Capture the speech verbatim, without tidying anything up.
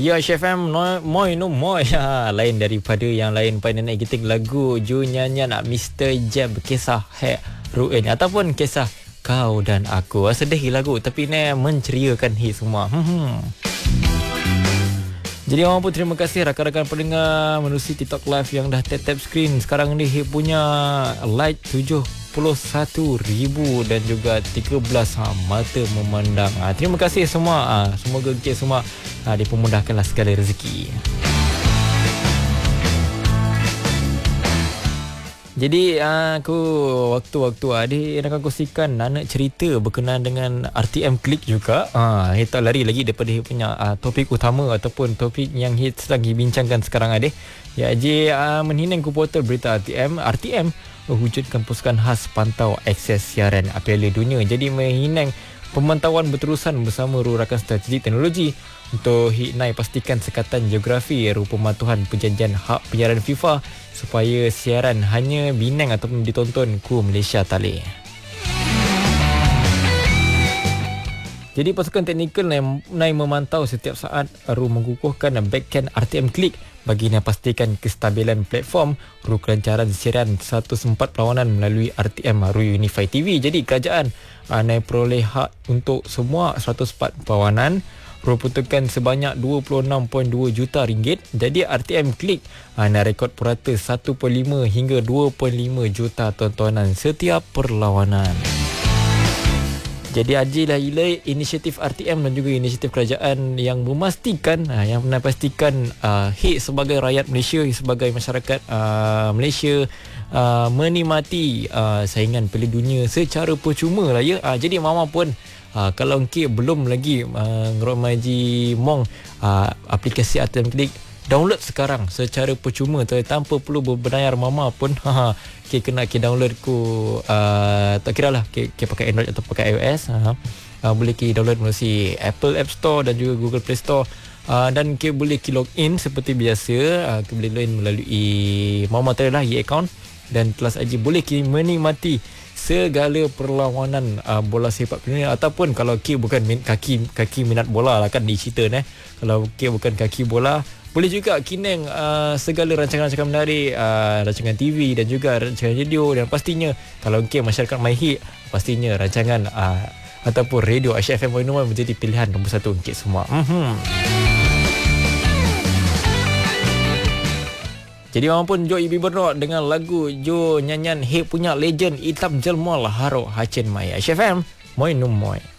Ya, Chef M, no, moi no moi. Ha, lain daripada yang lain pada naik giting lagu Ju nyanyian mister Jeb kisah Hek Ruin ataupun kisah Kau dan Aku. Sedih lagu tapi ni menceriakan hit semua. Hmm. Jadi orang pun terima kasih rakan-rakan pendengar menerusi TikTok Live yang dah tap-tap screen. Sekarang ni hit punya like tujuh puluh satu ribu dan juga tiga belas ha, mata memandang. Ha, terima kasih semua. Ha, semoga kita semua ha, dipermudahkanlah segala rezeki. Jadi aku waktu-waktu adik nak kongsikan nak cerita berkenaan dengan R T M Click juga. Ah, kita lari lagi daripada punya uh, topik utama ataupun topik yang hit sedang dibincangkan sekarang adik. Ya, J uh, menhinang ke portal berita R T M. R T M mewujudkan pasukan khas pantau akses siaran Piala Dunia. Jadi menghinang pemantauan berterusan bersama rakan strategik teknologi untuk Hiknai pastikan sekatan geografi rupa pematuhan perjanjian hak penyiaran FIFA supaya siaran hanya binang ataupun ditonton ku Malaysia tali. Jadi pasukan teknikal Nai memantau setiap saat ru mengukuhkan backend R T M Click bagi pastikan kestabilan platform ru kelancaran siaran seratus empat perlawanan melalui R T M ru Unify T V. Jadi kerajaan Nai peroleh hak untuk semua seratus empat perlawanan ru peruntukan sebanyak dua puluh enam perpuluhan dua juta ringgit. Jadi R T M Click Nai rekod purata satu perpuluhan lima hingga dua perpuluhan lima juta tontonan setiap perlawanan. Jadi ajilah ilai inisiatif R T M dan juga inisiatif kerajaan yang memastikan yang memastikan uh, hak sebagai rakyat Malaysia, sebagai masyarakat uh, Malaysia uh, menikmati uh, saingan Piala Dunia secara percuma lah ya. Uh, jadi mama pun uh, kalau engkau belum lagi uh, ngeromaji mong uh, aplikasi R T M Click, download sekarang secara percuma tanpa perlu berbayar mama pun. Ha, okay, kena ke download ku uh, tak kira lah ke, ke pakai Android atau pakai iOS. Ha, uh, boleh ke download melalui Apple App Store dan juga Google Play Store. Uh, dan ke boleh ke log in seperti biasa. Uh, ke boleh login melalui mama tadi lah e-account dan kelas aji boleh ke menikmati segala perlawanan uh, bola sepak dunia. Ataupun kalau ke bukan min, kaki kaki minat bola lah kan di cerita ni. Kalau ke bukan kaki bola, boleh juga kineng uh, segala rancangan-rancangan menarik, uh, rancangan T V dan juga rancangan radio. Dan pastinya kalau ke masyarakat MyHit, pastinya rancangan uh, ataupun radio Aisyah F M menjadi pilihan nombor satu untuk semua. Mm-hmm. Jadi orang pun Jo Ibi Bernok dengan lagu Jo nyanyian hit punya legend Hitam Jelmal Haro Hacin Mai. Aisyah F M, moi num moi.